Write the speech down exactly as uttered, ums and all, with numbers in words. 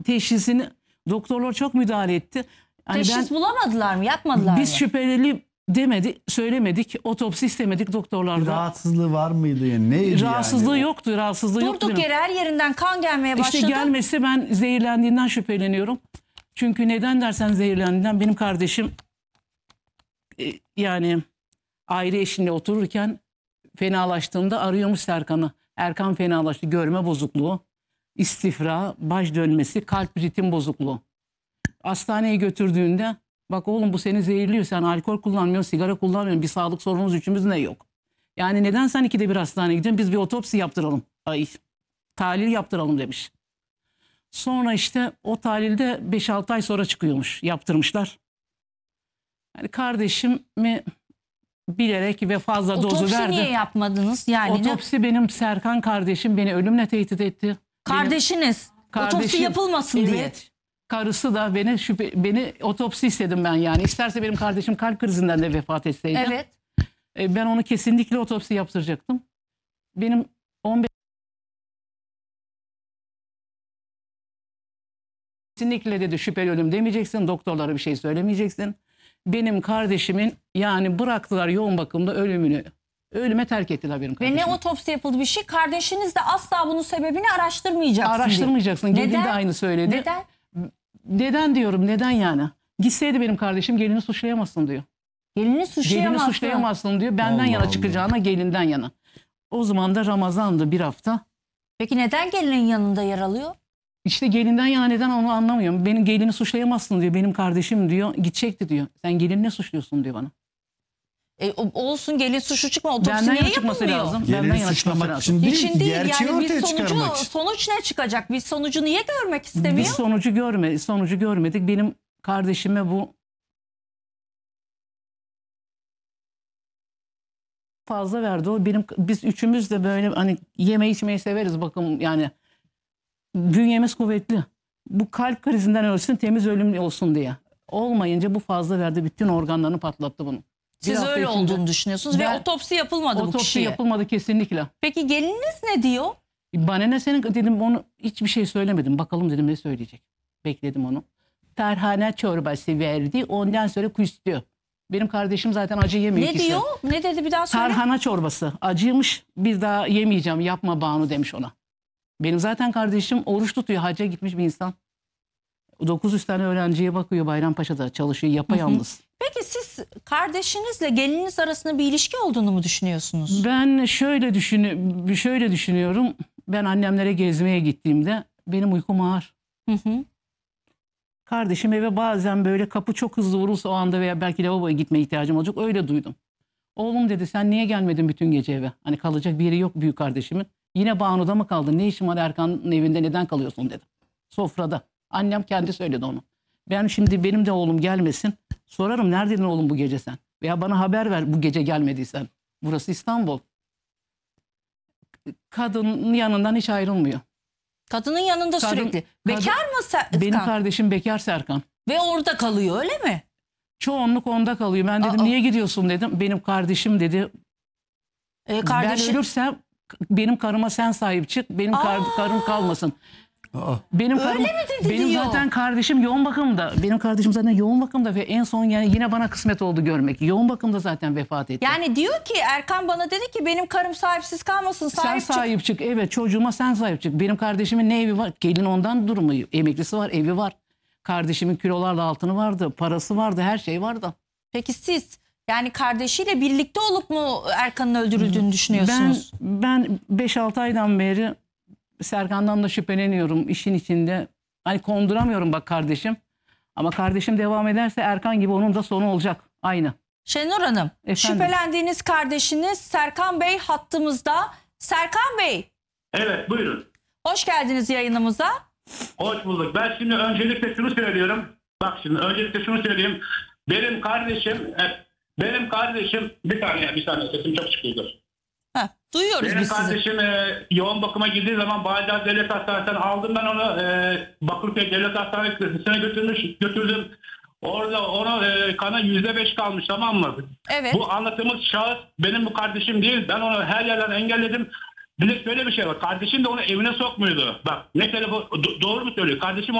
teşhisini doktorlar çok müdahale etti. Hani Teşhis ben, bulamadılar mı? Yapmadılar biz mı? şüpheli demedi, söylemedik. Otopsi istemedik doktorlarda. Rahatsızlığı var mıydı? Yani neydi Rahatsızlığı yani? yoktu. Rahatsızlığı yoktu. Durduk benim. yere her yerinden kan gelmeye başladı. İşte gelmesi ben zehirlendiğinden şüpheleniyorum. Çünkü neden dersen zehirlendiğinden benim kardeşim e, yani aile eşinle otururken fenalaştığında arıyormuş Serkan'ı. Erkan fenalaştı. Görme bozukluğu, istifra, baş dönmesi, kalp ritim bozukluğu. Hastaneye götürdüğünde bak oğlum bu seni zehirliyor. Sen alkol kullanmıyorsun, sigara kullanmıyorsun. Bir sağlık sorunumuz üçümüzün de yok. Yani neden sen ikide bir hastaneye gidiyorsun? Biz bir otopsi yaptıralım. Ay, tahlil yaptıralım demiş. Sonra işte o tahlilde beş altı ay sonra çıkıyormuş. Yaptırmışlar. Yani kardeşimi bilerek ve fazla dozu Otopsi verdi. niye yapmadınız? Yani ne- Otopsi benim Serkan kardeşim beni ölümle tehdit etti. kardeşiniz. Benim Otopsi kardeşim- yapılmasın Evet. diye. Karısı da beni şüphe, beni otopsi istedim ben yani. İsterse benim kardeşim kalp krizinden de vefat etseydi. Evet. E, Ben onu kesinlikle otopsi yaptıracaktım. Benim on beş kesinlikle dedi şüpheli ölüm demeyeceksin. Doktorlara bir şey söylemeyeceksin. Benim kardeşimin yani bıraktılar yoğun bakımda ölümünü. Ölüme terk ettiler benim Ve kardeşimi. ne otopsi yapıldı bir şey. Kardeşiniz de asla bunun sebebini araştırmayacaksın diye. Araştırmayacaksın. Gelin de Neden? aynı söyledi. Neden? Neden diyorum neden yani? Gitseydi benim kardeşim gelini suçlayamazsın diyor. Gelini Gelini suçlayamazsın. suçlayamazsın diyor. Benden Allah yana Allah. çıkacağına gelinden yana. O zaman da Ramazan'dı bir hafta. Peki neden gelinin yanında yer alıyor? İşte gelinden yana neden onu anlamıyorum. Benim gelini suçlayamazsın diyor. Benim kardeşim diyor. Gidecekti diyor. Sen gelini ne suçluyorsun diyor bana. E, o- olsun gelin suçlu çıkma. Otopsi Benden niye yana çıkması yapılmıyor? lazım. Gelini Benden yana çıkması suçlamak lazım. için değil, İçin değil gerçeği yani biz ortaya sonucu, çıkarmak için. sonuç ne çıkacak? Biz sonucu niye görmek istemiyor? Biz sonucu görmedik. Sonucu görmedik. Benim kardeşime bu fazla verdi. O benim biz üçümüz de böyle hani yeme içmeyi severiz bakın yani bünyemiz kuvvetli. Bu kalp krizinden ölsün temiz ölüm olsun diye. Olmayınca bu fazla verdi. Bütün organlarını patlattı bunu. Bir Siz hafta öyle içinde olduğunu düşünüyorsunuz Ben- ve otopsi yapılmadı bu otopsi kişiye. yapılmadı kesinlikle. Peki gelininiz ne diyor? Bana ne senin dedim onu hiçbir şey söylemedim. Bakalım dedim ne söyleyecek. Bekledim onu. Tarhana çorbası verdi. Ondan sonra küstü. Benim kardeşim zaten acı yemiyor. Ne ikisi. diyor? Ne dedi bir daha söyle. Tarhana çorbası. Acıymış. Bir daha yemeyeceğim. Yapma Banu demiş ona. Benim zaten kardeşim oruç tutuyor. Hacca gitmiş bir insan. dokuz yüz tane öğrenciye bakıyor Bayrampaşa'da. Çalışıyor yapayalnız. Peki siz kardeşinizle gelininiz arasında bir ilişki olduğunu mu düşünüyorsunuz? Ben şöyle düşünü şöyle düşünüyorum. Ben annemlere gezmeye gittiğimde benim uykum ağır. Hı hı. Kardeşim eve bazen böyle kapı çok hızlı vurulsa o anda veya belki lavaboya gitmeye ihtiyacım olacak. Öyle duydum. Oğlum dedi sen niye gelmedin bütün gece eve? Hani kalacak bir yeri yok büyük kardeşimin. Yine Banu'da mı kaldın? Ne işin var Erkan'ın evinde neden kalıyorsun dedim. Sofrada. Annem kendi söyledi onu. Ben şimdi benim de oğlum gelmesin. Sorarım neredeydin oğlum bu gece sen? Veya bana haber ver bu gece gelmediysen. Burası İstanbul. Kadının yanından hiç ayrılmıyor. Kadının yanında Kadın- sürekli. kadın- Bekar mı Serkan? Benim kardeşim bekar Serkan. Ve orada kalıyor öyle mi? Çoğunluk onda kalıyor. Ben dedim Aa. niye gidiyorsun dedim. Benim kardeşim dedi E, kardeşi... ben ölürsem benim karıma sen sahip çık. Benim kar, Aa. karım kalmasın. Aa, Benim Öyle karım, mi dedi benim diyor? zaten kardeşim yoğun bakımda. Benim kardeşim zaten yoğun bakımda ve en son yani yine bana kısmet oldu görmek. Yoğun bakımda zaten vefat etti. Yani diyor ki Erkan bana dedi ki benim karım sahipsiz kalmasın. sen Sahip çık. sahip çık. Evet çocuğuma sen sahip çık. Benim kardeşimin ne evi var? Gelin ondan durumu. Emeklisi var, evi var. Kardeşimin kilolarla altını vardı, parası vardı, her şey vardı. Peki siz yani kardeşiyle birlikte olup mu Erkan'ın öldürüldüğünü düşünüyorsunuz? Ben ben beş altı aydan beri Serkan'dan da şüpheleniyorum işin içinde. Hani konduramıyorum bak kardeşim. Ama kardeşim devam ederse Erkan gibi onun da sonu olacak. Aynı. Şenur Hanım, Efendim? şüphelendiğiniz kardeşiniz Serkan Bey hattımızda. Serkan Bey, Evet buyurun. hoş geldiniz yayınımıza. Hoş bulduk. Ben şimdi öncelikle şunu söylüyorum. Bak şimdi öncelikle şunu söyleyeyim. Benim kardeşim e, benim kardeşim bir saniye bir saniye sesim çok çıkıyor. Heh, duyuyoruz Benim biz sizi. kardeşim e, yoğun bakıma girdiği zaman Bağcılar Devlet Hastanesi'nden aldım ben onu e, Bakırköy Devlet Hastanesi'ne götürmüş götürdüm. Orada ona e, kanı yüzde beş kalmış tamam mı? Evet. Bu anlattığımız şahıs benim bu kardeşim değil. Ben onu her yerden engelledim. Bir de şöyle bir şey var. Kardeşim de onu evine sokmuyordu. Bak ne telefon do- doğru mu söylüyor? Kardeşim